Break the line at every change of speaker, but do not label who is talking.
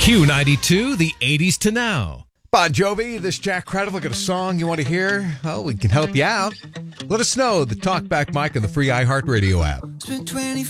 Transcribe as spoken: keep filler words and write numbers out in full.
Q ninety-two, the eighties to now.
Bon Jovi, this Jack Craddock, got a song you want to hear? Well, we can help you out. Let us know. The Talkback Mike and the free iHeartRadio app.